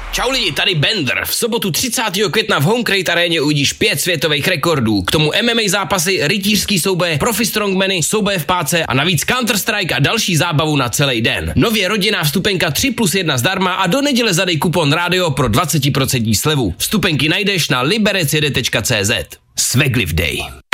Čau lidi, tady Bender. V sobotu 30. května v Home aréně uvidíš 5 světových rekordů. K tomu MMA zápasy, rytířský souboje, profi strongmany, souboje v páce a navíc Counter-Strike a další zábavu na celý den. Nově rodinná vstupenka 3+1 zdarma a do neděle zadej kupon rádio pro 20% slevu. Vstupenky najdeš na liberecjede.cz. Svegliv Day.